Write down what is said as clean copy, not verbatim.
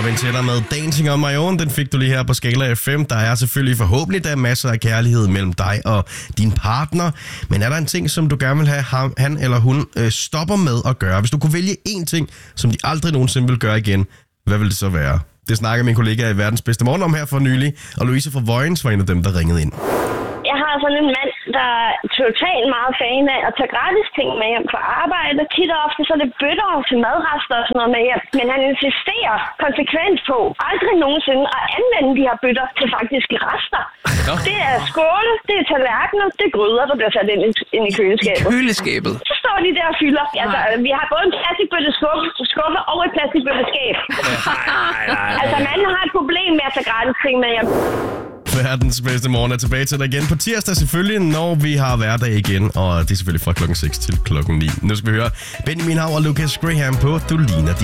vi til dig med Dancing on My Own. Den fik du lige her på skala af 5. Der er selvfølgelig forhåbentlig der er masser af kærlighed mellem dig og din partner. Men er der en ting, som du gerne vil have han eller hun stopper med at gøre? Hvis du kunne vælge én ting, som de aldrig nogensinde vil gøre igen, hvad vil det så være? Det snakker min kollega i Verdens Bedste Morgen om her for nylig, og Louise fra Vojens var en af dem, der ringede ind. Jeg har sådan en mand, der er totalt meget fan af at tage gratis ting med hjem fra arbejde. Tit og ofte så er det bøtter til madrester og sådan noget med hjem. Men han insisterer konsekvent på aldrig nogensinde at anvende de her bøtter til faktiske rester. Ja. Det er skåle, det er tallerkener, det er gryder, der bliver sat ind i køleskabet. I køleskabet? Så står de der og fylder. Altså, vi har både en plastikbøtte skuffe og et plastikbøtte skab. Altså, manden har et problem med at tage gratis ting med hjem. Verdens Bedste Morgen er tilbage til dig igen på tirsdag selvfølgelig, når vi har hverdag igen. Og det er selvfølgelig fra klokken 6 til klokken 9. Nu skal vi høre Benjamin Hav og Lucas Graham på Du Ligner